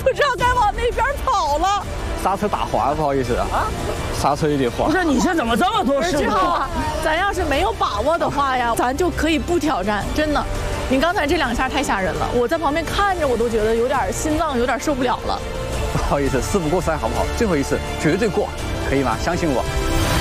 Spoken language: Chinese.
不知道该往哪边跑了。 刹车打滑，不好意思啊，刹车有点滑。 不是，你这怎么这么多事故？ 志浩啊，咱要是没有把握的话呀，咱就可以不挑战，真的。你刚才这2下太吓人了，我在旁边看着我都觉得有点心脏有点受不了了。 不好意思，4不过3好不好？最后一次绝对过，可以吗？相信我。